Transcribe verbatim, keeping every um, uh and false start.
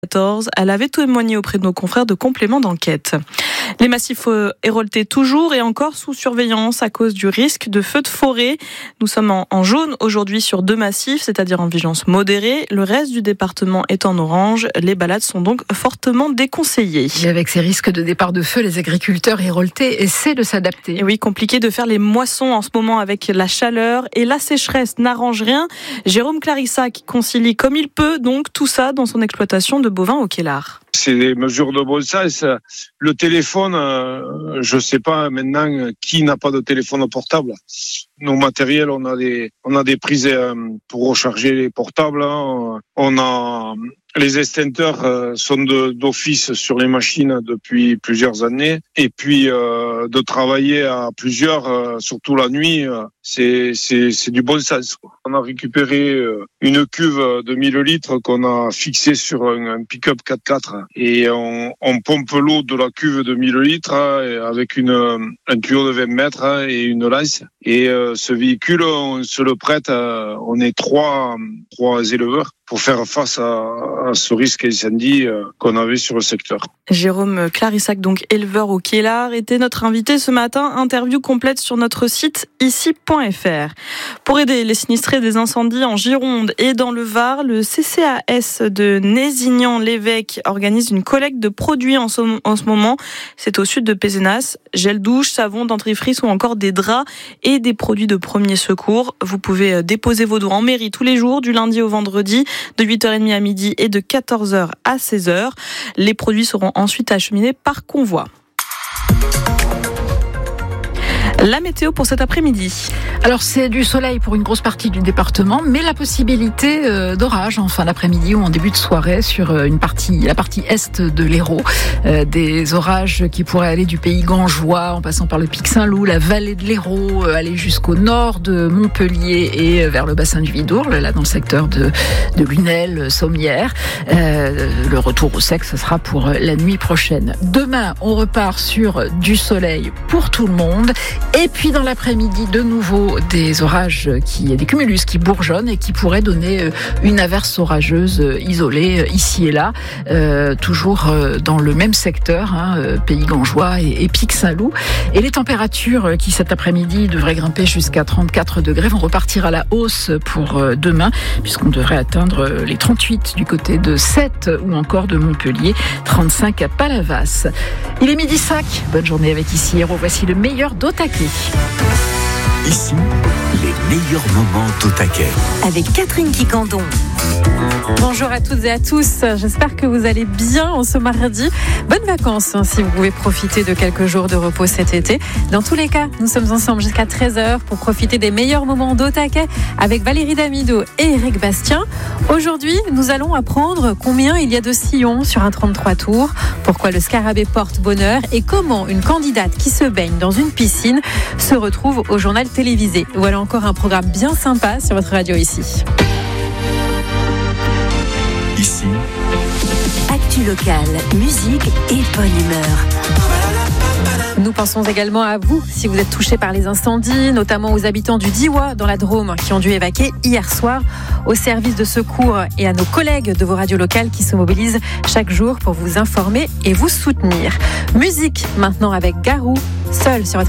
quatorze, elle avait témoigné auprès de nos confrères de compléments d'enquête. Les massifs héroltés toujours et encore sous surveillance à cause du risque de feux de forêt. Nous sommes en, en jaune aujourd'hui sur deux massifs, c'est-à-dire en vigilance modérée. Le reste du département est en orange. Les balades sont donc fortement déconseillées. Et avec ces risques de départ de feu, les agriculteurs héroltés essaient de s'adapter. Et oui, compliqué de faire les moissons en ce moment avec la chaleur et la sécheresse n'arrange rien. Jérôme Clarissac concilie comme il peut donc tout ça dans son exploitation de bovins au Quélard. C'est des mesures de bon sens. Le téléphone, euh, je sais pas maintenant qui n'a pas de téléphone portable. Nos matériels, on a des, on a des prises euh, pour recharger les portables. Hein. On a les extincteurs euh, sont de, d'office sur les machines depuis plusieurs années. Et puis euh, de travailler à plusieurs, euh, surtout la nuit, euh, c'est, c'est, c'est du bon sens, quoi. On a récupéré euh, une cuve de mille litres qu'on a fixée sur un, un pick-up quatre-quatre et on, on pompe l'eau de la cuve de mille litres hein, avec une, un tuyau de vingt mètres hein, et une lance. Et euh, ce véhicule, on se le prête, à, on est trois, trois éleveurs pour faire face à, à ce risque incendie euh, qu'on avait sur le secteur. Jérôme Clarissac, donc éleveur au Quélard, était notre invité ce matin. Interview complète sur notre site ici point f r. Pour aider les sinistrés des incendies en Gironde et dans le Var, le C C A S de Nézignan-l'Évêque organise une collecte de produits en ce, en ce moment. C'est au sud de Pézenas. Gel douche, savon, dentifrice ou encore des draps et des produits de premier secours. Vous pouvez déposer vos dons en mairie tous les jours, du lundi au vendredi, de huit heures trente à midi et de quatorze heures à seize heures. Les produits seront ensuite acheminés par convoi. La météo pour cet après-midi. Alors c'est du soleil pour une grosse partie du département, mais la possibilité euh, d'orage en fin d'après-midi ou en début de soirée sur euh, une partie, la partie est de l'Hérault. Euh, des orages qui pourraient aller du pays gangeois en passant par le Pic Saint-Loup, la vallée de l'Hérault, euh, aller jusqu'au nord de Montpellier et euh, vers le bassin du Vidourle, là dans le secteur de, de Lunel, Sommières. Euh, le retour au sec, ce sera pour la nuit prochaine. Demain, on repart sur du soleil pour tout le monde. Et puis dans l'après-midi, de nouveau, des orages, qui, des cumulus qui bourgeonnent et qui pourraient donner une averse orageuse isolée ici et là, euh, toujours dans le même secteur, hein, Pays Gangeois et, et Pic Saint-Loup. Et les températures qui cet après-midi devraient grimper jusqu'à trente-quatre degrés vont repartir à la hausse pour demain, puisqu'on devrait atteindre les trente-huit du côté de Sète ou encore de Montpellier, trente-cinq à Palavas. Il est midi cinq, bonne journée avec Ici Hérault, voici le meilleur d'Otaquet. Ici, les meilleurs moments d'Otaquet. Avec Catherine Quicandon. Bonjour à toutes et à tous, j'espère que vous allez bien en ce mardi. Bonnes vacances hein, si vous pouvez profiter de quelques jours de repos cet été. Dans tous les cas, nous sommes ensemble jusqu'à treize heures pour profiter des meilleurs moments d'Otaquet avec Valérie Damido et Eric Bastien. Aujourd'hui, nous allons apprendre combien il y a de sillons sur un trente-trois tours, pourquoi le scarabée porte bonheur et comment une candidate qui se baigne dans une piscine se retrouve au journal télévisé. Voilà encore un programme bien sympa sur votre radio ici. Ici, actu locale, musique et bonne humeur. Nous pensons également à vous, si vous êtes touchés par les incendies, notamment aux habitants du Diois dans la Drôme qui ont dû évacuer hier soir, aux services de secours et à nos collègues de vos radios locales qui se mobilisent chaque jour pour vous informer et vous soutenir. Musique maintenant avec Garou, seul sur votre